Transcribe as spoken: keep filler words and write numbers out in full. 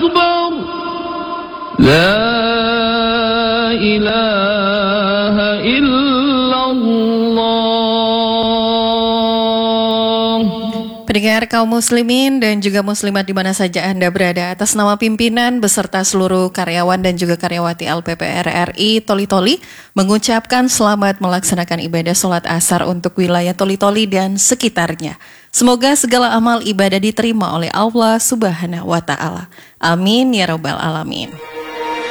أكبر لا إله إلا الله. Pendengar kaum muslimin dan juga muslimat di mana saja Anda berada, atas nama pimpinan beserta seluruh karyawan dan juga karyawati L P P R R I Toli-Toli mengucapkan selamat melaksanakan ibadah sholat asar untuk wilayah Toli-Toli dan sekitarnya. Semoga segala amal ibadah diterima oleh Allah Subhanahu wa Ta'ala. Amin ya Rabbal Alamin.